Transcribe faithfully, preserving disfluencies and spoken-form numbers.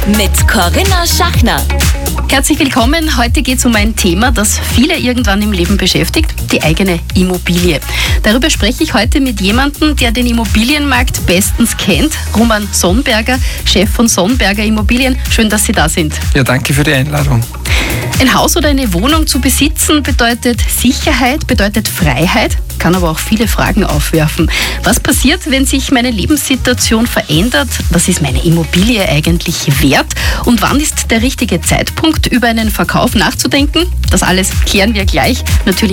mit Corinna Schachner. Herzlich willkommen. Heute geht es um ein Thema, das viele irgendwann im Leben beschäftigt, die eigene Immobilie. Darüber spreche ich heute mit jemandem, der den Immobilienmarkt bestens kennt. Roman Sonnberger, Chef von Sonnberger Immobilien. Schön, dass Sie da sind. Ja, danke für die Einladung. Ein Haus oder eine Wohnung zu besitzen bedeutet Sicherheit, bedeutet Freiheit, kann aber auch viele Fragen aufwerfen. Was passiert, wenn sich meine Lebenssituation verändert? Was ist meine Immobilie eigentlich wert? Und wann ist der richtige Zeitpunkt, über einen Verkauf nachzudenken? Das alles klären wir gleich, natürlich